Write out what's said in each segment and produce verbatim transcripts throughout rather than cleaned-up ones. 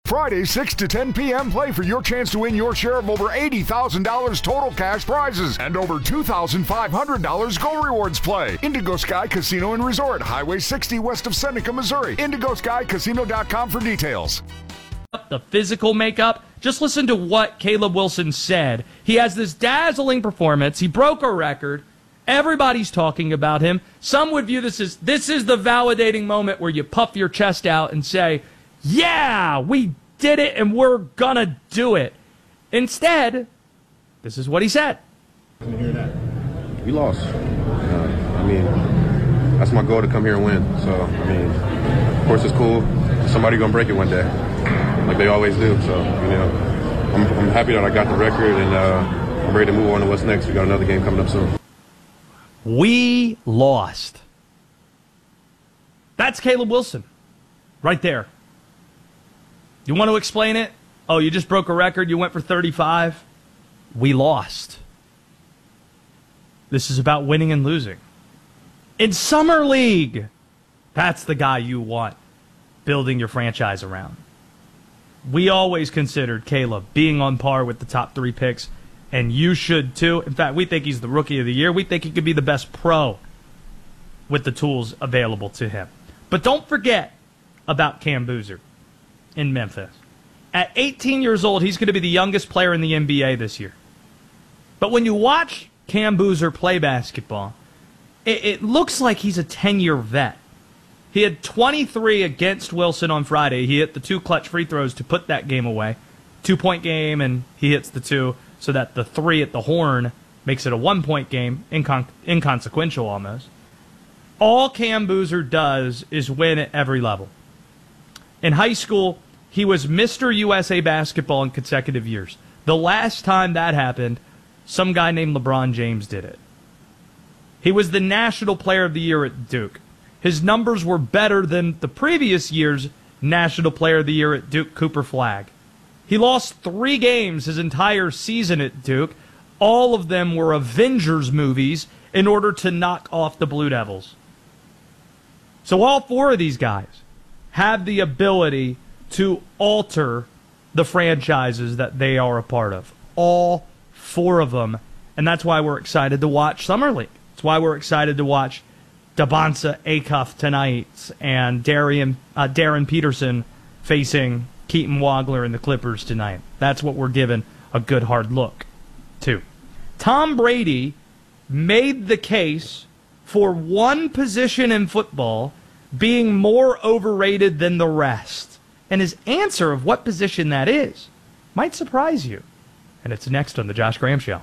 Friday, six to ten p.m., play for your chance to win your share of over eighty thousand dollars total cash prizes and over two thousand five hundred dollars Go Rewards play. Indigo Sky Casino and Resort, Highway sixty west of Seneca, Missouri. indigo sky casino dot com for details. The physical makeup, just listen to what Caleb Wilson said. He has this dazzling performance. He broke a record. Everybody's talking about him. Some would view this as, this is the validating moment where you puff your chest out and say, yeah, we did it and we're gonna do it. Instead, this is what he said. We lost. Uh, I mean, that's my goal, to come here and win. So, I mean, of course it's cool. Somebody gonna break it one day, like they always do. So, you know, I'm, I'm happy that I got the record, and uh, I'm ready to move on to what's next. We got another game coming up soon. We lost. That's Caleb Wilson, right there. You want to explain it? Oh, you just broke a record. You went for thirty-five. We lost. This is about winning and losing. In Summer League, that's the guy you want building your franchise around. We always considered Caleb being on par with the top three picks, and you should too. In fact, we think he's the rookie of the year. We think he could be the best pro with the tools available to him. But don't forget about Cam Boozer in Memphis. At eighteen years old, he's going to be the youngest player in the N B A this year. But when you watch Cam Boozer play basketball, it, it looks like he's a ten-year vet. He had twenty-three against Wilson on Friday. He hit the two clutch free throws to put that game away. Two-point game, and he hits the two so that the three at the horn makes it a one-point game, incon- inconsequential almost. All Cam Boozer does is win at every level. In high school, he was Mister U S A basketball in consecutive years. The last time that happened, some guy named LeBron James did it. He was the National Player of the Year at Duke. His numbers were better than the previous year's National Player of the Year at Duke, Cooper Flagg. He lost three games his entire season at Duke. All of them were Avengers movies in order to knock off the Blue Devils. So all four of these guys have the ability to alter the franchises that they are a part of. All four of them. And that's why we're excited to watch Summer League. That's why we're excited to watch Dabonsa Acuff tonight and Darian, uh, Darren Peterson facing Keaton Wagler and the Clippers tonight. That's what we're giving a good hard look to. Tom Brady made the case for one position in football being more overrated than the rest. And his answer of what position that is might surprise you. And it's next on The Josh Graham Show.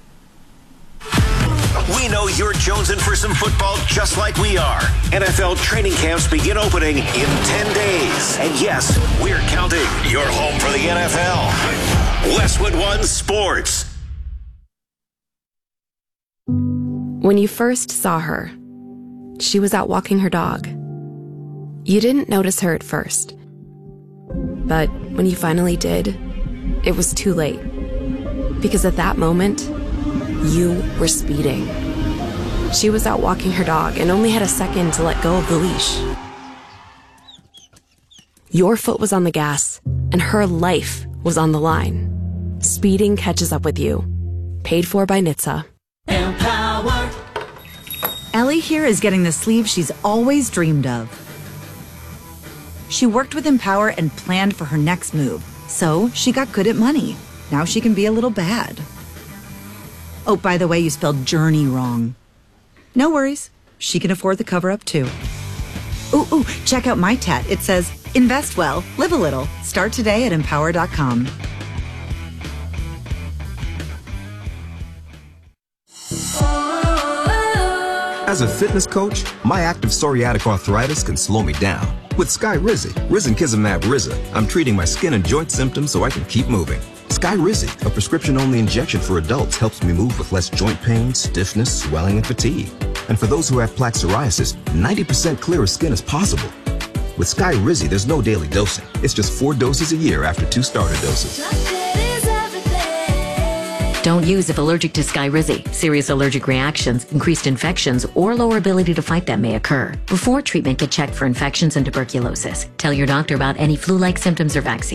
We know you're jonesing for some football just like we are. N F L training camps begin opening in ten days. And yes, we're counting. Your home for the N F L. Westwood One Sports. When you first saw her, she was out walking her dog. You didn't notice her at first. But when you finally did, it was too late. Because at that moment, you were speeding. She was out walking her dog and only had a second to let go of the leash. Your foot was on the gas, and her life was on the line. Speeding catches up with you. Paid for by N H T S A. Empower. Ellie here is getting the sleeve she's always dreamed of. She worked with Empower and planned for her next move, so she got good at money. Now she can be a little bad. Oh, by the way, you spelled journey wrong. No worries. She can afford the cover-up, too. Ooh, ooh, check out my tat. It says, invest well, live a little. Start today at empower dot com. As a fitness coach, my active psoriatic arthritis can slow me down. With Skyrizi, Risankizumab Riza, I'm treating my skin and joint symptoms so I can keep moving. Skyrizi, a prescription-only injection for adults, helps me move with less joint pain, stiffness, swelling, and fatigue. And for those who have plaque psoriasis, ninety percent clearer skin is possible. With Skyrizi, there's no daily dosing. It's just four doses a year after two starter doses. Don't use if allergic to Skyrizi. Serious allergic reactions, increased infections, or lower ability to fight them may occur. Before treatment, get checked for infections and tuberculosis. Tell your doctor about any flu-like symptoms or vaccines.